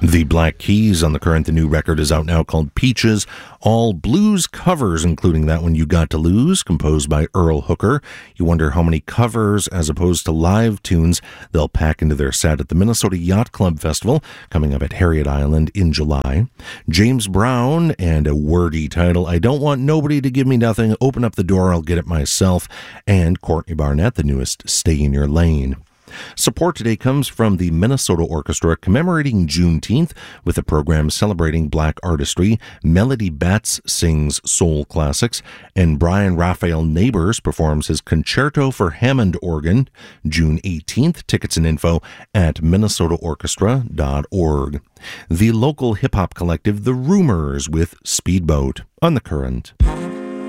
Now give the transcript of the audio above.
The Black Keys on The Current. The new record is out now called Peaches. All blues covers, including that one You Got to Lose, composed by Earl Hooker. You wonder how many covers as opposed to live tunes they'll pack into their set at the Minnesota Yacht Club Festival, coming up at Harriet Island in July. James Brown and a wordy title, I Don't Want Nobody to Give Me Nothing, Open Up the Door, I'll Get It Myself. And Courtney Barnett, the newest Stay in Your Lane. Support today comes from the Minnesota Orchestra commemorating Juneteenth with a program celebrating black artistry. Melody Betts sings soul classics, and Brian Raphael Neighbors performs his Concerto for Hammond Organ, June 18th. Tickets and info at minnesotaorchestra.org. The local hip-hop collective The Rumors with Speedboat on The Current.